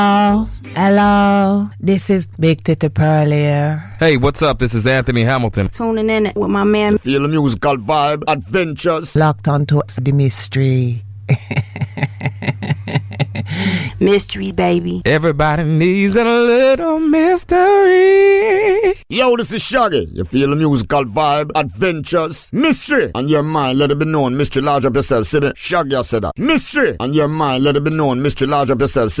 Hello, this is Big Titty Pearl here. Hey, what's up? This is Anthony Hamilton. Tuning in with my man. Feel the musical vibe, adventures. Locked onto the mystery. Mysteries, baby. Everybody needs a little mystery. Yo, this is Shaggy. You feel the musical vibe, adventures, mystery. On your mind, let it be known. Mystery, large up yourself. See me? Shaggy, I said that. Mystery. On your mind, let it be known. Mystery, large up yourself. See